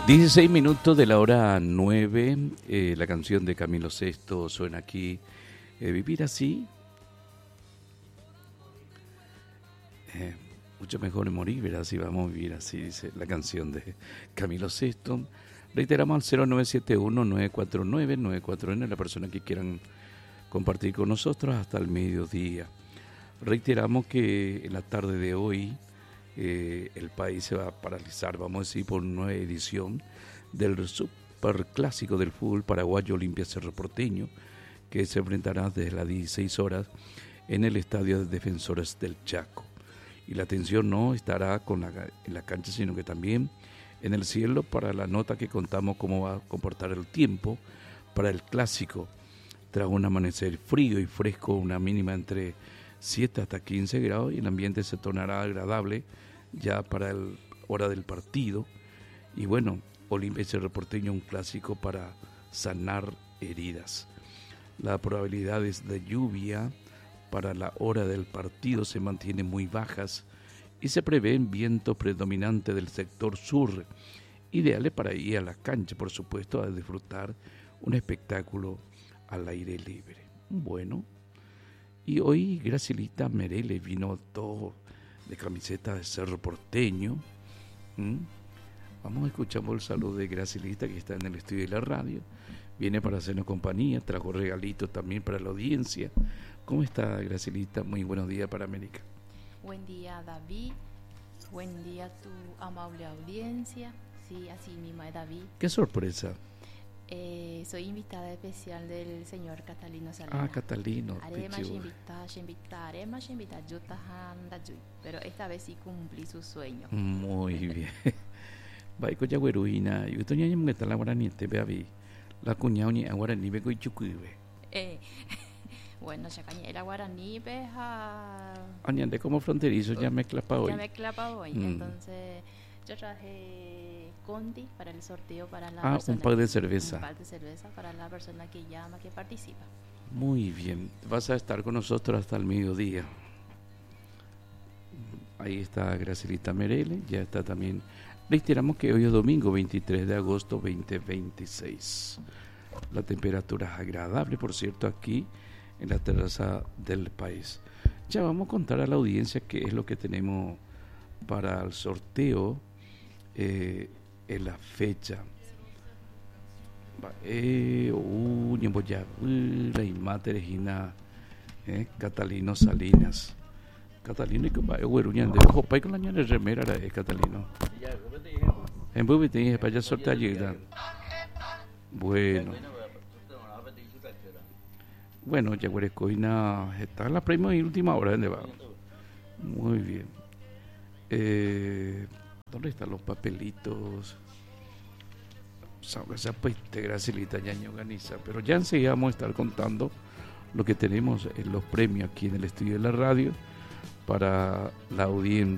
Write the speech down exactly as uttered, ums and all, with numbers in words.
dieciséis minutos de la hora nueve, eh, la canción de Camilo Sesto suena aquí. Eh, vivir así, eh, mucho mejor morir, ¿verdad? Si vamos a vivir así, dice la canción de Camilo Sesto. Reiteramos al cero nueve siete uno, nueve cuatro nueve, nueve cuatro nueve, la persona que quieran compartir con nosotros hasta el mediodía. Reiteramos que en la tarde de hoy eh, el país se va a paralizar, vamos a decir, por una nueva edición del superclásico del fútbol paraguayo Olimpia Cerro Porteño, que se enfrentará desde las dieciséis horas en el Estadio de Defensores del Chaco. Y la atención no estará con la, en la cancha, sino que también en el cielo para la nota que contamos cómo va a comportar el tiempo para el clásico. Tras un amanecer frío y fresco, una mínima entre siete hasta quince grados, y el ambiente se tornará agradable ya para la hora del partido. Y bueno, Olimpia Cerro Porteño, un clásico para sanar heridas. Las probabilidades de lluvia para la hora del partido se mantienen muy bajas y se prevén vientos predominantes del sector sur, ideales para ir a la cancha, por supuesto, a disfrutar un espectáculo al aire libre. Bueno, y hoy Gracilita Merele vino todo de camiseta de Cerro Porteño. ¿Mm? Vamos a escuchar el saludo de Gracilita, que está en el estudio de la radio. Viene para hacernos compañía, trajo regalitos también para la audiencia. ¿Cómo está, Gracilita? Muy buenos días para América. Buen día, David. Buen día, tu amable audiencia. Sí, así mismo es, David. ¡Qué sorpresa! Eh, soy invitada especial del señor Catalino Salinas. Ah, Catalino. Pero esta vez sí cumplí su sueño. Muy bien. Baiko ya güeruina. Yo tenía que estar la guarani, te vea vi. La cuñada ni ahora ni veo chucuive. Eh, bueno, ya cañé la guaraní, beja. Añade como fronterizo, ya me clapa hoy. Ya me clapa hoy. Mm. Entonces, yo traje Conti para el sorteo para la Ah, persona. un par de que, cerveza. Un par de cerveza para la persona que llama, que participa. Muy bien. Vas a estar con nosotros hasta el mediodía. Ahí está Gracilita Merele, ya está también. Reiteramos que hoy es domingo veintitrés de agosto veinte veintiséis. La temperatura es agradable, por cierto, aquí en la terraza del país. Ya vamos a contar a la audiencia qué es lo que tenemos para el sorteo eh, en la fecha. Eh, uh, ya, uh, la imate Regina, eh, Catalino Salinas. Catalino y que va a güeruñan de ojo, pa' con la ñana remera era Catalino. En Bubi te dije para allá sortear ayuda. Bueno. Bueno, ya Guarecoina está en la primera y última hora de va. Muy bien. Eh, ¿Dónde están los papelitos? Esa pues Gracilita ya ni organiza, pero ya enseguida vamos a estar contando lo que tenemos en los premios aquí en el estudio de la radio para la audiencia.